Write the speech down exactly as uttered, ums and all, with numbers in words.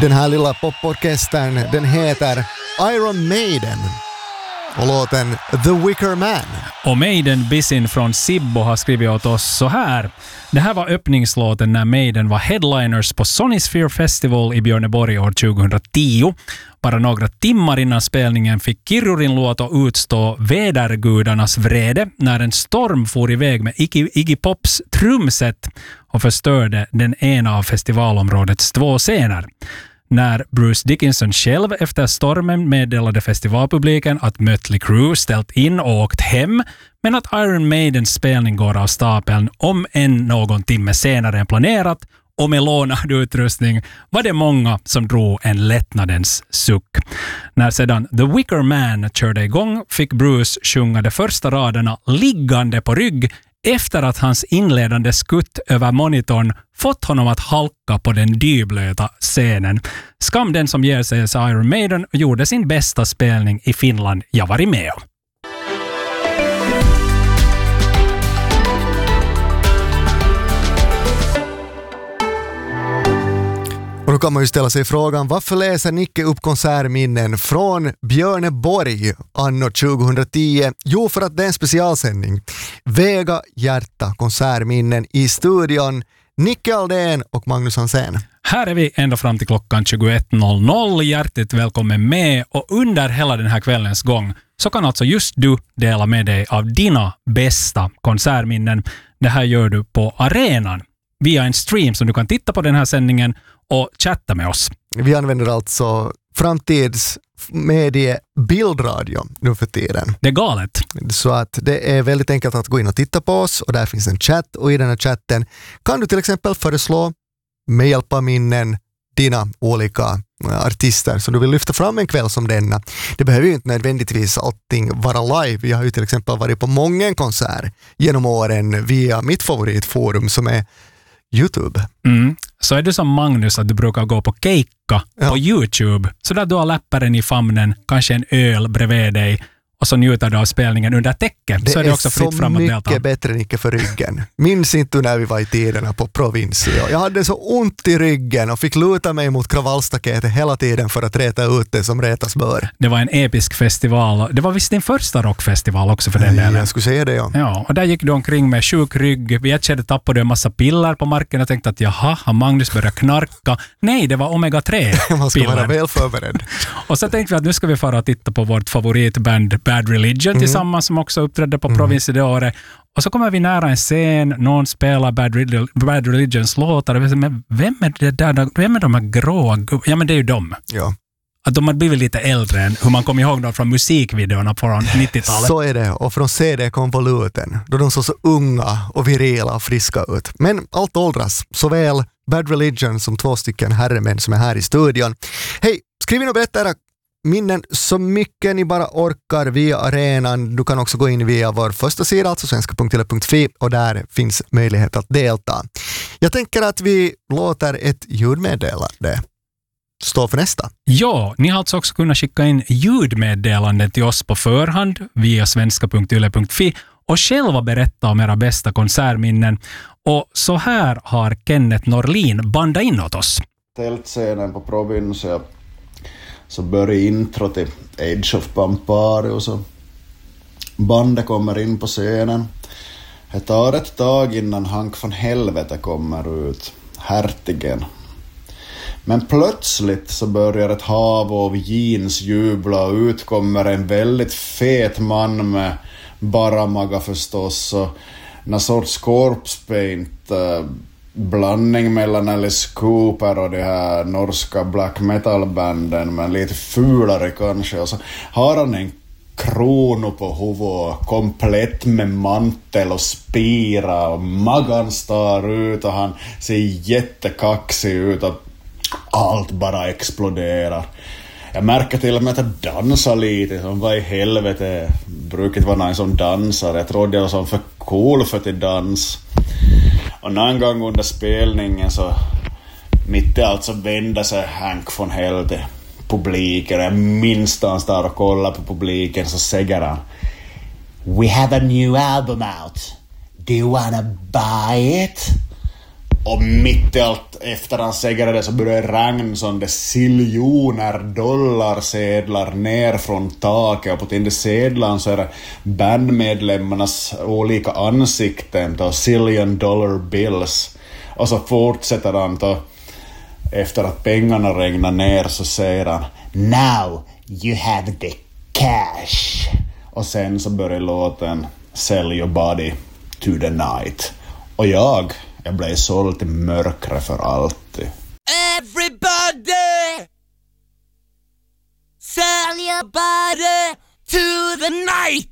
Den här lilla poporkestern, den heter Iron Maiden och låten The Wicker Man. Och Maiden Bisin från Sibbo har skrivit åt oss så här. Det här var öppningslåten när Maiden var headliners på Sonisphere Festival i Björneborg år tjugohundratio. Bara några timmar innan spelningen fick Kirjurin låta utstå vädergudarnas vrede när en storm for iväg med Iggy, Iggy Pops trumset och förstörde den ena av festivalområdets två scener. När Bruce Dickinson själv efter stormen meddelade festivalpubliken att Mötley Crüe ställt in och åkt hem, men att Iron Maidens spelning går av stapeln om en någon timme senare än planerat och med lånad utrustning, var det många som drog en lättnadens suck. När sedan The Wicker Man körde igång fick Bruce sjunga de första raderna liggande på rygg efter att hans inledande skutt över monitorn fått honom att halka på den dyblöta scenen. Skam den som ger sig Iron Maiden gjorde sin bästa spelning i Finland jag varit med om. Och då kan man ju ställa sig frågan, varför läser Nicke upp konsertminnen från Björneborg anno tjugohundratio? Jo, för att det är en specialsändning. Vega hjärta konsertminnen i studion. Nicke Aldén och Magnus Hansen. Här är vi ända fram till klockan tjugoett noll noll. Hjärtligt välkommen med, och under hela den här kvällens gång så kan alltså just du dela med dig av dina bästa konsertminnen. Det här gör du på arenan via en stream som du kan titta på den här sändningen och chatta med oss. Vi använder alltså framtidsmedie bildradio nu för tiden. Det är galet. Så att det är väldigt enkelt att gå in och titta på oss, och där finns en chatt, och i den här chatten kan du till exempel föreslå med hjälp av minnen dina olika artister som du vill lyfta fram en kväll som denna. Det behöver ju inte nödvändigtvis allting vara live. Vi har ju till exempel varit på många konserter genom åren via mitt favoritforum som är YouTube. Mm. Så är du som Magnus att du brukar gå på Keikka ja. på YouTube, så där du har läpparen i famnen, kanske en öl bredvid dig och så njuter du av spelningen under täcket. Det så är det också fritt fram att delta. Det är så mycket bättre än Icke för ryggen. Minns inte när vi var i tiderna på Provinsio. Jag hade så ont i ryggen och fick luta mig mot kravallstaketet hela tiden för att reta ut det som retas bör. Det var en episk festival. Det var visst din första rockfestival också för den delen. Jag skulle säga det, ja. Ja, och där gick du omkring med sjuk rygg. Vi ett tappade en massa piller på marken och tänkte att jaha, har Magnus börjat knarka? Nej, det var omega tre piller. Man ska vara väl förberedd. Och så tänkte vi att nu ska vi fara och titta på vårt favoritband Bad Religion mm. tillsammans, som också uppträdde på mm. Province det året. Och så kommer vi nära en scen, någon spelar Bad, Relig- Bad Religions låtar. Men vem är det där? Vem är de här gråa gubbarna? Ja, men det är ju de. Ja. Att de har blivit lite äldre än hur man kommer ihåg dem från musikvideorna från nittiotalet. Så är det, och från C D-konvoluten då de såg så unga och virila och friska ut. Men allt åldras, såväl Bad Religion som två stycken herremän som är här i studion. Hej, skriv in och berätta era minnen så mycket ni bara orkar via arenan. Du kan också gå in via vår första sida, alltså svenska punkt tele punkt fi, och där finns möjlighet att delta. Jag tänker att vi låter ett ljudmeddelande stå för nästa. Ja, ni har alltså också kunnat skicka in ljudmeddelande till oss på förhand via svenska punkt tele punkt fi och själva berätta om era bästa konsertminnen. Och så här har Kenneth Norlin bandat in åt oss. Tältscenen på Provincia, så börjar intro till Age of Pampari och så bandet kommer in på scenen. Det tar ett tag innan Hank von Helvete kommer ut, hertigen. Men plötsligt så börjar ett hav av jeans jubla och ut kommer en väldigt fet man med baramaga förstås och en sorts corpse paint uh, blandning mellan Alice Cooper och de här norska black metal banden, men lite fulare kanske, och så har han en krono på huvudet komplett med mantel och spira och magan står ut och han ser jättekaxig ut och allt bara exploderar. Jag märker till och med att jag dansar lite, som vad i helvete brukar vara någon som dansar. Jag trodde jag var som för cool för till dans. Och någon gång under spelningen så mitt i allt så vände sig Hank von Helvete publiken. Jag minns han står och kollar på publiken, så säger han: "We have a new album out. Do you wanna buy it?" Och mitt i allt efter han säger det så börjar det regna som det siljoner dollarsedlar ner från taket, och på till de sedlarna så är det bandmedlemmarnas olika ansikten och sillion dollar bills. Och så fortsätter han då, efter att pengarna regnar ner så säger han "Now you have the cash." Och sen så börjar låten "Sell your body to the night." Och jag, jag blev såld till mörkre för alltid. Everybody sell your body to the night.